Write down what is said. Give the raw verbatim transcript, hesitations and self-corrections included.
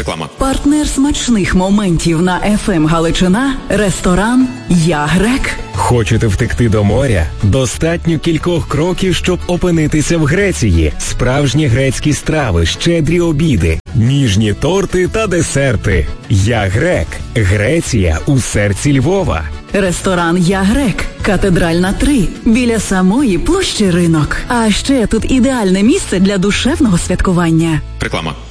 Реклама. Партнер смачних моментів на еф ем Галичина – ресторан «Я Грек». Хочете втекти до моря? Достатньо кількох кроків, щоб опинитися в Греції. Справжні грецькі страви, щедрі обіди, ніжні торти та десерти. «Я Грек». Греція у серці Львова. Ресторан «Я Грек», Катедральна три, біля самої площі Ринок. А ще тут ідеальне місце для душевного святкування. Реклама.